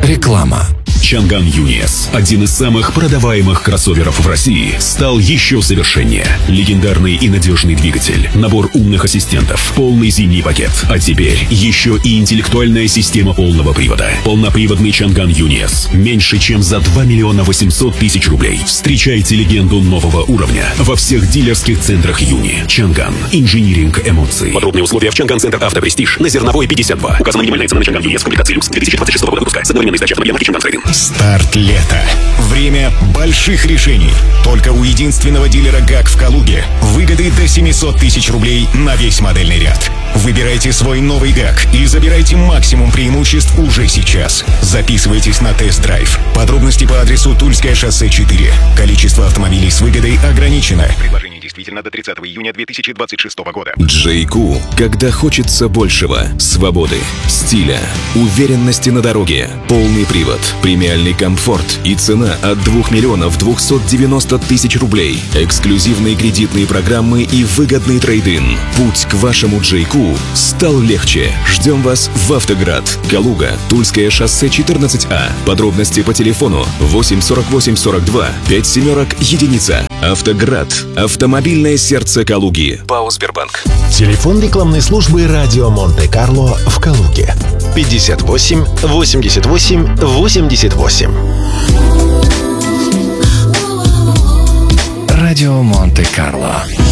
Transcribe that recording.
Реклама. Чанган Юниес, один из самых продаваемых кроссоверов в России, стал еще совершеннее. Легендарный и надежный двигатель, набор умных ассистентов, полный зимний пакет. А теперь еще и интеллектуальная система полного привода. Полноприводный Чанган Юниес. Меньше чем за 2 миллиона 800 тысяч рублей. Встречайте легенду нового уровня во всех дилерских центрах Юни. Чанган. Инжиниринг эмоций. Подробные условия в Чанган Центр Автопрестиж на Зерновой 52. Указана минимальная цена на Чанган Юниес в комплектации люкс 2026 года выпуска. С одновременной сдачей автомобиля марки Чанган Трейдинг. Старт лета. Время больших решений. Только у единственного дилера ГАК в Калуге выгоды до 700 тысяч рублей на весь модельный ряд. Выбирайте свой новый ГАК и забирайте максимум преимуществ уже сейчас. Записывайтесь на тест-драйв. Подробности по адресу Тульское шоссе 4. Количество автомобилей с выгодой ограничено. Предложение действительно до 30 июня 2026 года. Джейку, когда хочется большего. Свободы, стиля, уверенности на дороге, полный привод, премиальный комфорт и цена от 2 миллионов 290 тысяч рублей. Эксклюзивные кредитные программы и выгодный трейд-ин. Путь к вашему Джейку стал легче. Ждем вас в Автоград, Калуга, Тульское шоссе 14А. Подробности по телефону 8 48 42 5 семерок единица. Автоград. Автомобильное сердце Калуги. ПАО «Сбербанк». Телефон рекламной службы «Радио Монте-Карло» в Калуге. 58 88 88. Радио Монте-Карло.